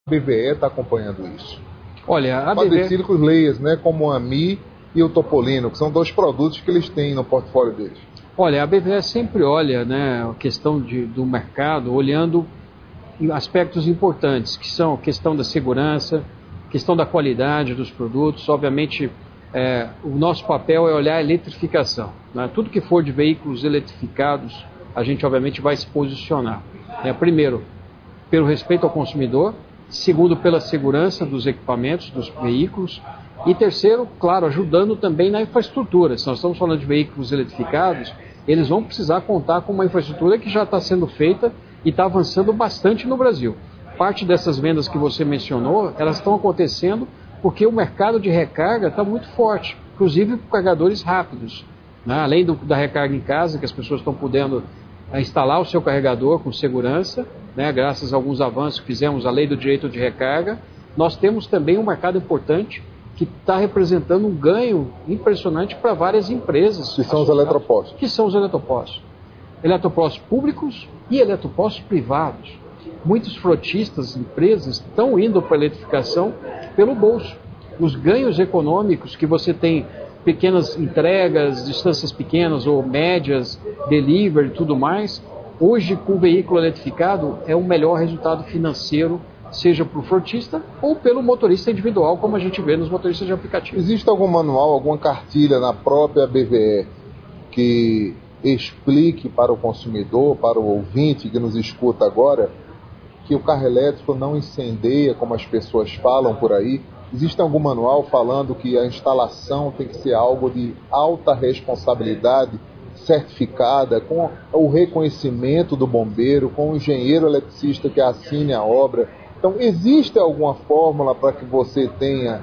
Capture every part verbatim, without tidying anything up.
A B V E está acompanhando isso? Olha, a Padecílicos leias, né, como o AMI e o Topolino, que são dois produtos que eles têm no portfólio deles. Olha, a B V E sempre olha, né, a questão de, do mercado, olhando aspectos importantes, que são a questão da segurança, questão da qualidade dos produtos. Obviamente, é, o nosso papel é olhar a eletrificação, né? Tudo que for de veículos eletrificados, a gente obviamente vai se posicionar. É, primeiro, pelo respeito ao consumidor. Segundo, pela segurança dos equipamentos, dos veículos. E terceiro, claro, ajudando também na infraestrutura. Se nós estamos falando de veículos eletrificados, eles vão precisar contar com uma infraestrutura que já está sendo feita e está avançando bastante no Brasil. Parte dessas vendas que você mencionou, elas estão acontecendo porque o mercado de recarga está muito forte, inclusive por carregadores rápidos, né? Além do, da recarga em casa, que as pessoas estão podendo é, instalar o seu carregador com segurança, né? Graças a alguns avanços que fizemos, a lei do direito de recarga, nós temos também um mercado importante que está representando um ganho impressionante para várias empresas. Que são os eletropostos. Que são os eletropostos. Eletropostos públicos e eletropostos privados. Muitos frotistas, empresas, estão indo para a eletrificação pelo bolso. Os ganhos econômicos que você tem, pequenas entregas, distâncias pequenas ou médias, delivery e tudo mais, hoje com o veículo eletrificado é o melhor resultado financeiro, seja para o frotista ou pelo motorista individual, como a gente vê nos motoristas de aplicativo. Existe algum manual, alguma cartilha na própria B V E que explique para o consumidor, para o ouvinte que nos escuta agora, que o carro elétrico não incendeia, como as pessoas falam por aí? Existe algum manual falando que a instalação tem que ser algo de alta responsabilidade, certificada, com o reconhecimento do bombeiro, com o engenheiro eletricista que assine a obra? Então, existe alguma fórmula para que você tenha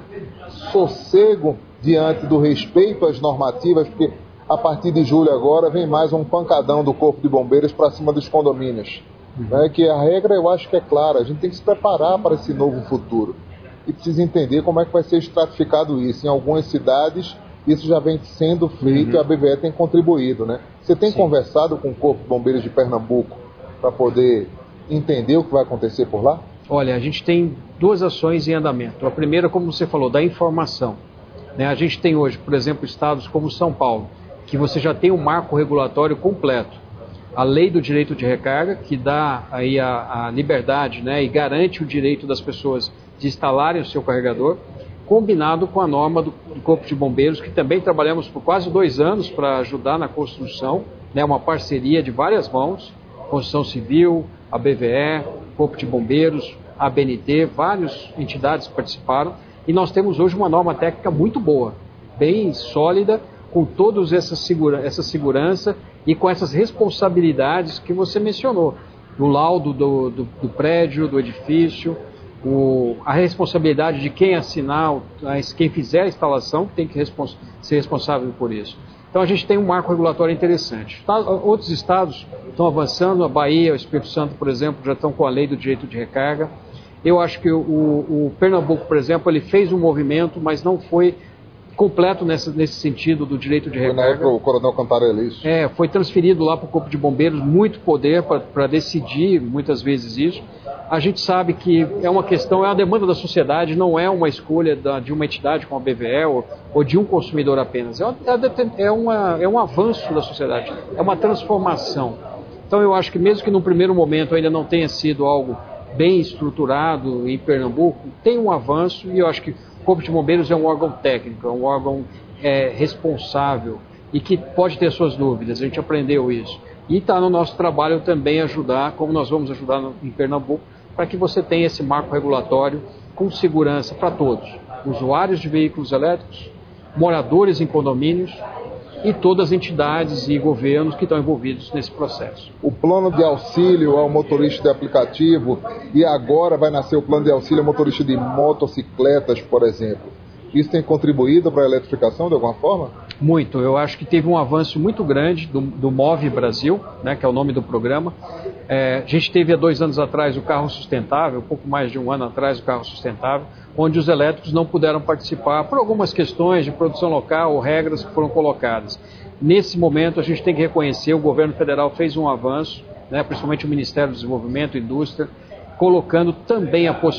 sossego diante do respeito às normativas? Porque a partir de julho agora vem mais um pancadão do Corpo de Bombeiros para cima dos condomínios. Uhum. Né? Que a regra eu acho que é clara, a gente tem que se preparar para esse novo futuro. E precisa entender como é que vai ser estratificado isso. Em algumas cidades, isso já vem sendo feito, uhum, e a B V E tem contribuído, né? Você tem Sim. conversado com o Corpo de Bombeiros de Pernambuco para poder entender o que vai acontecer por lá? Olha, a gente tem duas ações em andamento. A primeira, como você falou, da informação. Né? A gente tem hoje, por exemplo, estados como São Paulo, que você já tem um marco regulatório completo. A lei do direito de recarga, que dá aí a, a liberdade, né, e garante o direito das pessoas de instalarem o seu carregador, combinado com a norma do, do Corpo de Bombeiros, que também trabalhamos por quase dois anos para ajudar na construção, né, uma parceria de várias mãos, Construção Civil, a B V E, Corpo de Bombeiros, a B N T, várias entidades participaram, e nós temos hoje uma norma técnica muito boa, bem sólida, com toda essa, segura, essa segurança e com essas responsabilidades que você mencionou, no laudo do, do, do prédio, do edifício, o, a responsabilidade de quem assinar, quem fizer a instalação tem que respons, ser responsável por isso. Então a gente tem um marco regulatório interessante. Outros estados estão avançando, a Bahia, o Espírito Santo, por exemplo, já estão com a lei do direito de recarga. Eu acho que o, o Pernambuco, por exemplo, ele fez um movimento, mas não foi completo nessa, nesse sentido do direito de recarga. Foi na época o Coronel Cantarelli, isso? É, foi transferido lá para o Corpo de Bombeiros, muito poder para decidir muitas vezes isso. A gente sabe que é uma questão, é uma demanda da sociedade, não é uma escolha da, de uma entidade como a B V E ou, ou de um consumidor apenas. É, uma, é, uma, é um avanço da sociedade, é uma transformação. Então eu acho que mesmo que no primeiro momento ainda não tenha sido algo bem estruturado em Pernambuco, tem um avanço, e eu acho que o Corpo de Bombeiros é um órgão técnico, é um órgão é, responsável e que pode ter suas dúvidas, a gente aprendeu isso. E está no nosso trabalho também ajudar, como nós vamos ajudar no, em Pernambuco, para que você tenha esse marco regulatório com segurança para todos, usuários de veículos elétricos, moradores em condomínios e todas as entidades e governos que estão envolvidos nesse processo. O plano de auxílio ao motorista de aplicativo, e agora vai nascer o plano de auxílio ao motorista de motocicletas, por exemplo. Isso tem contribuído para a eletrificação de alguma forma? Muito. Eu acho que teve um avanço muito grande do, do Move Brasil, né, que é o nome do programa. É, a gente teve há dois anos atrás o carro sustentável, um pouco mais de um ano atrás o carro sustentável, onde os elétricos não puderam participar por algumas questões de produção local ou regras que foram colocadas. Nesse momento a gente tem que reconhecer, o governo federal fez um avanço, né, principalmente o Ministério do Desenvolvimento e Indústria, colocando também a possibilidade